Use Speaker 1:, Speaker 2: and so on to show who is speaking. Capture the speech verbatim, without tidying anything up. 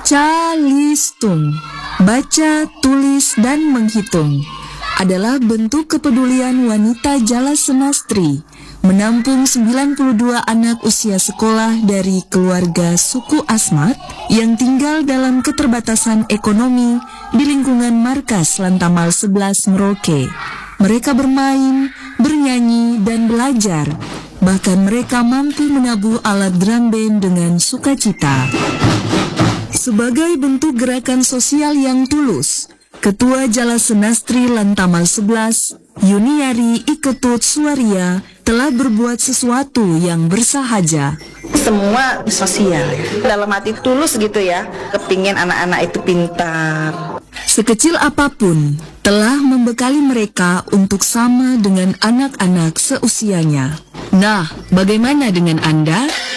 Speaker 1: Calistung, baca, tulis, dan menghitung, adalah bentuk kepedulian wanita Jala Senastri menampung sembilan puluh dua anak usia sekolah dari keluarga suku Asmat yang tinggal dalam keterbatasan ekonomi di lingkungan markas Lantamal sebelas Merauke. Mereka bermain, bernyanyi, dan belajar. Bahkan mereka mampu menabuh alat drum band dengan sukacita. Sebagai bentuk gerakan sosial yang tulus, Ketua Jala Senastri Lantamal sebelas, Yuniari Iketut Suwaria, telah berbuat sesuatu yang bersahaja.
Speaker 2: Semua sosial ya, dalam hati tulus gitu ya, kepingin anak-anak itu pintar.
Speaker 1: Sekecil apapun, telah membekali mereka untuk sama dengan anak-anak seusianya. Nah, bagaimana dengan Anda?